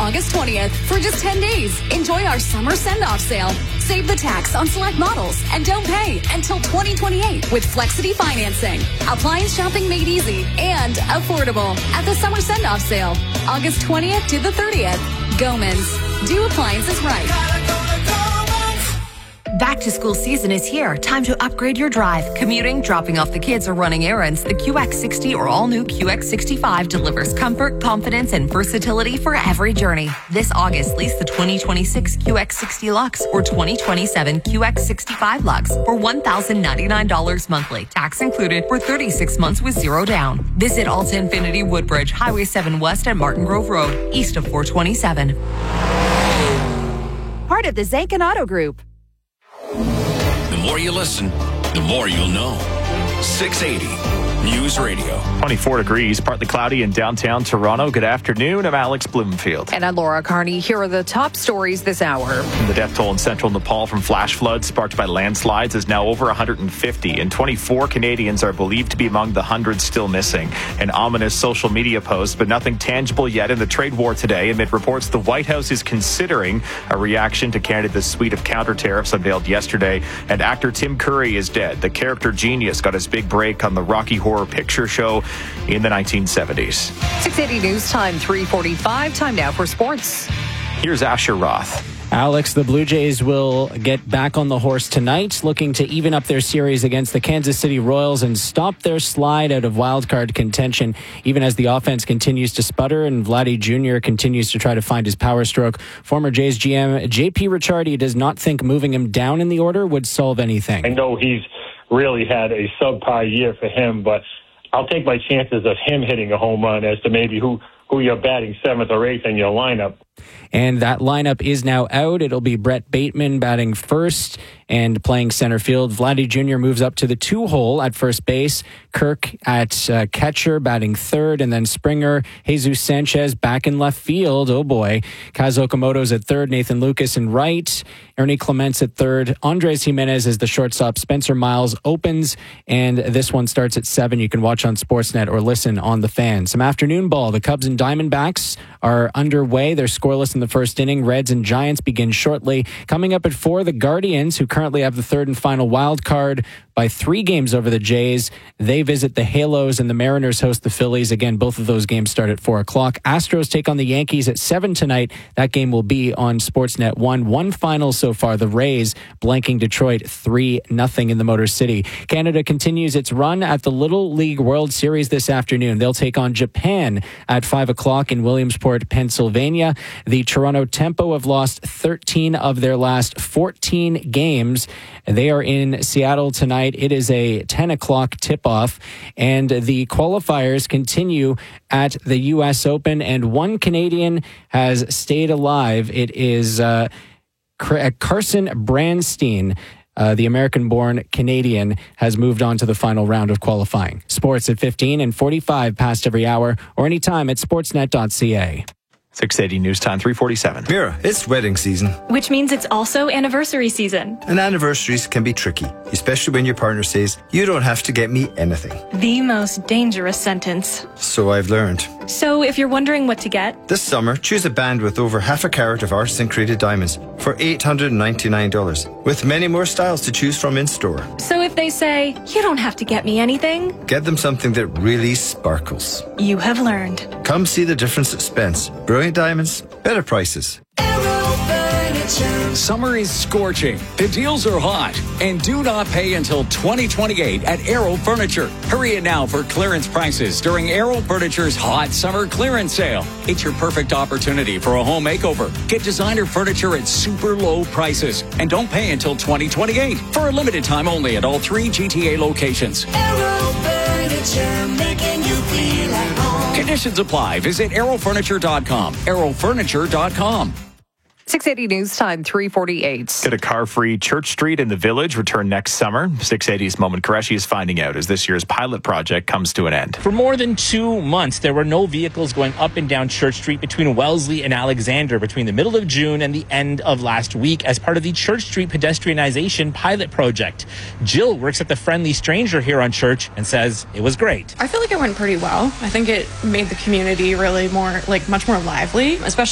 August 20th for just 10 days. Enjoy our summer send-off sale. Save the tax on select models and don't pay until 2028 with Flexity financing. Appliance shopping made easy and affordable at the summer send-off sale, August 20th to the 30th. Gomans. Do appliances right. Back to school season is here. Time to upgrade your drive. Commuting, dropping off the kids, or running errands, the QX60 or all-new QX65 delivers comfort, confidence, and versatility for every journey. This August, lease the 2026 QX60 Lux or 2027 QX65 Lux for $1,099 monthly. Tax included for 36 months with zero down. Visit Alta Infinity Woodbridge, Highway 7 West at Martin Grove Road, east of 427. Part of the Zankin Auto Group. The more you listen, the more you'll know. 680 News Radio. 24 degrees, partly cloudy in downtown Toronto. Good afternoon. I'm Alex Bloomfield. And I'm Laura Carney. Here are the top stories this hour. The death toll in central Nepal from flash floods sparked by landslides is now over 150, and 24 Canadians are believed to be among the hundreds still missing. An ominous social media post, but nothing tangible yet in the trade war today, amid reports the White House is considering a reaction to Canada's suite of counter tariffs unveiled yesterday. And actor Tim Curry is dead. The character genius got his big break on the Rocky Horror Picture Show in the 1970s. 680 News Time, 3:45. Time now for sports. Here's Asher Roth. Alex, the Blue Jays will get back on the horse tonight, looking to even up their series against the Kansas City Royals and stop their slide out of wildcard contention, even as the offense continues to sputter and Vladdy Jr. continues to try to find his power stroke. Former Jays GM J.P. Ricciardi does not think moving him down in the order would solve anything. I know he's really had a subpar year for him, but I'll take my chances of him hitting a home run as to maybe who you're batting 7th or 8th in your lineup. And that lineup is now out. It'll be Brett Bateman batting first and playing center field. Vladdy Jr. moves up to the 2-hole at first base. Kirk at catcher batting third, and then Springer, Jesus Sanchez back in left field. Oh boy. Kaz Okamoto's at third, Nathan Lucas in right, Ernie Clements at third, Andres Jimenez is the shortstop, Spencer Miles opens, and this one starts at 7. You can watch on Sportsnet or listen on The Fan. Some afternoon ball. The Cubs and Diamondbacks are underway. They're scoreless in the first inning. Reds and Giants begin shortly. Coming up at 4, the Guardians, who currently have the third and final wild card by 3 games over the Jays. They visit the Halos, and the Mariners host the Phillies. Again, both of those games start at 4 o'clock. Astros take on the Yankees at 7 tonight. That game will be on Sportsnet 1. One final so far, the Rays blanking Detroit 3-0 in the Motor City. Canada continues its run at the Little League World Series this afternoon. They'll take on Japan at 5 o'clock in Williamsport, Pennsylvania. The Toronto Tempo have lost 13 of their last 14 games. They are in Seattle tonight. It is a 10 o'clock tip-off, and the qualifiers continue at the U.S. Open, and one Canadian has stayed alive. It is Carson Branstein. The American-born Canadian has moved on to the final round of qualifying. Sports at 15 and 45 past every hour, or anytime at sportsnet.ca. 680 News Time, 3:47. Mira, it's wedding season. Which means it's also anniversary season. And anniversaries can be tricky, especially when your partner says, "You don't have to get me anything." The most dangerous sentence. So I've learned. So if you're wondering what to get, this summer, choose a band with over half a carat of artisan-created diamonds for $899, with many more styles to choose from in-store. So if they say, "You don't have to get me anything," get them something that really sparkles. You have learned. Come see the difference at Spence. Brilliant diamonds, better prices. Summer is scorching. The deals are hot. And do not pay until 2028 at Aero Furniture. Hurry in now for clearance prices during Aero Furniture's hot summer clearance sale. It's your perfect opportunity for a home makeover. Get designer furniture at super low prices. And don't pay until 2028 for a limited time only at all 3 GTA locations. Aero Furniture, making you feel at home. Conditions apply. Visit aerofurniture.com. aerofurniture.com. 680 News Time, 3:48. Get a car-free Church Street in the Village return next summer. 680's Moment Qureshi is finding out as this year's pilot project comes to an end. For more than 2 months, there were no vehicles going up and down Church Street between Wellesley and Alexander between the middle of June and the end of last week as part of the Church Street pedestrianization pilot project. Jill works at the Friendly Stranger here on Church and says it was great. I feel like it went pretty well. I think it made the community really much more lively, especially